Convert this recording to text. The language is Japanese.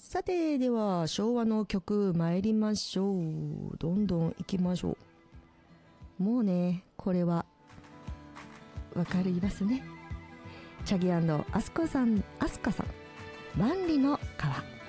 さて、では昭和の曲参りましょう。どんどん行きましょう。もうね、これはわかりますね。チャギ&アスカさん、万里の川。